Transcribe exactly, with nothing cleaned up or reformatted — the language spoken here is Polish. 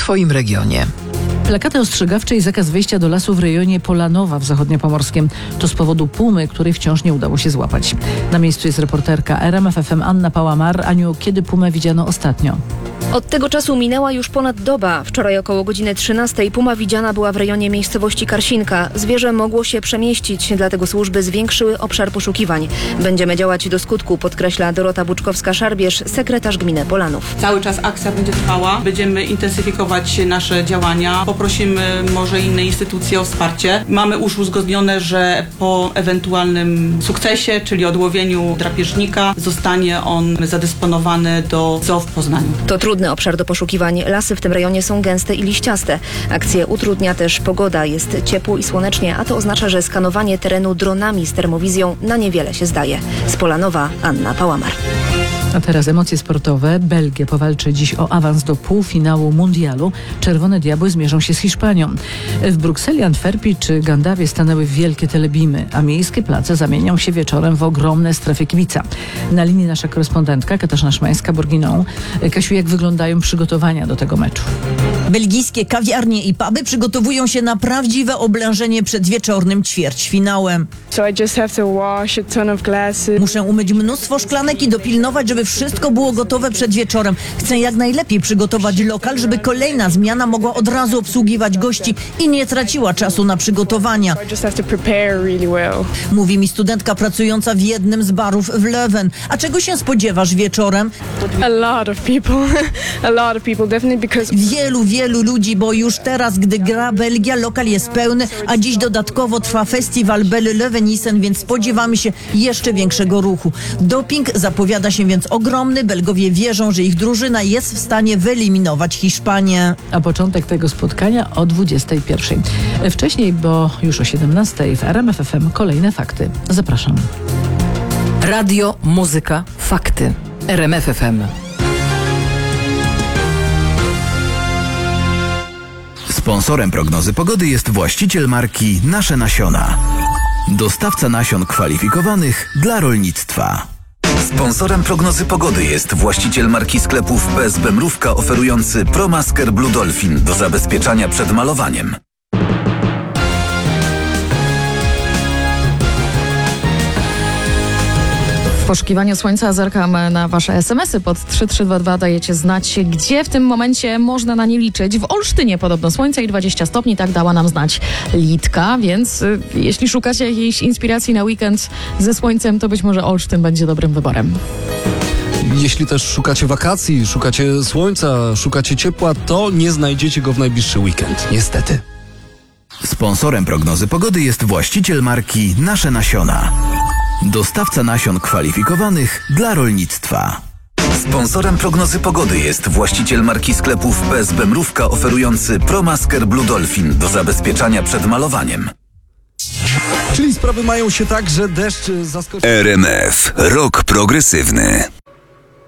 Twoim regionie. Plakaty ostrzegawcze i zakaz wejścia do lasu w rejonie Polanowa w Zachodniopomorskiem. To z powodu pumy, której wciąż nie udało się złapać. Na miejscu jest reporterka R M F F M Anna Pałamar. Aniu, kiedy pumę widziano ostatnio? Od tego czasu minęła już ponad doba. Wczoraj około godziny trzynastej puma widziana była w rejonie miejscowości Karsinka. Zwierzę mogło się przemieścić, dlatego służby zwiększyły obszar poszukiwań. Będziemy działać do skutku, podkreśla Dorota Buczkowska-Szarbierz, sekretarz gminy Polanów. Cały czas akcja będzie trwała. Będziemy intensyfikować nasze działania. Poprosimy może inne instytucje o wsparcie. Mamy już uzgodnione, że po ewentualnym sukcesie, czyli odłowieniu drapieżnika, zostanie on zadysponowany do zoo w Poznaniu. To trudny obszar do poszukiwań. Lasy w tym rejonie są gęste i liściaste. Akcję utrudnia też pogoda. Jest ciepło i słonecznie, a to oznacza, że skanowanie terenu dronami z termowizją na niewiele się zdaje. Z Polanowa Anna Pałamar. A teraz emocje sportowe. Belgia powalczy dziś o awans do półfinału mundialu. Czerwone Diabły zmierzą się z Hiszpanią. W Brukseli, Antwerpii czy Gandawie stanęły wielkie telebimy, a miejskie place zamienią się wieczorem w ogromne strefy kibica. Na linii nasza korespondentka Katarzyna Szymańska-Borginą. Kasiu, jak wyglądają przygotowania do tego meczu? Belgijskie kawiarnie i puby przygotowują się na prawdziwe oblężenie przed wieczornym ćwierćfinałem. Muszę umyć mnóstwo szklanek i dopilnować, żeby wszystko było gotowe przed wieczorem. Chcę jak najlepiej przygotować lokal, żeby kolejna zmiana mogła od razu obsługiwać gości i nie traciła czasu na przygotowania. Mówi mi studentka pracująca w jednym z barów w Leuven. A czego się spodziewasz wieczorem? Wielu, wielu ludzi, bo już teraz, gdy gra Belgia, lokal jest pełny, a dziś dodatkowo trwa festiwal Belle Leuvenisen, więc spodziewamy się jeszcze większego ruchu. Doping zapowiada się więc ogromny. Belgowie wierzą, że ich drużyna jest w stanie wyeliminować Hiszpanię. A początek tego spotkania o dwudziestej pierwszej. Wcześniej, bo już o siedemnastej w R M F F M kolejne fakty. Zapraszam. Radio, muzyka, fakty. R M F F M. Sponsorem prognozy pogody jest właściciel marki Nasze Nasiona. Dostawca nasion kwalifikowanych dla rolnictwa. Sponsorem prognozy pogody jest właściciel marki sklepów B S B Mrówka oferujący ProMasker Blue Dolphin do zabezpieczania przed malowaniem. W poszukiwaniu słońca zerkam na wasze es em esy. Pod trzy trzy dwa dwa dajecie znać, gdzie w tym momencie można na nie liczyć. W Olsztynie podobno słońce i dwadzieścia stopni, tak dała nam znać Litka, więc y, jeśli szukacie jakiejś inspiracji na weekend ze słońcem, to być może Olsztyn będzie dobrym wyborem. Jeśli też szukacie wakacji, szukacie słońca, szukacie ciepła, to nie znajdziecie go w najbliższy weekend, niestety. Sponsorem prognozy pogody jest właściciel marki Nasze Nasiona. Dostawca nasion kwalifikowanych dla rolnictwa. Sponsorem prognozy pogody jest właściciel marki sklepów B S B Mrówka oferujący ProMasker Blue Dolphin do zabezpieczania przed malowaniem. Czyli sprawy mają się tak, że deszcz zaskoczy... R M F. Rok progresywny.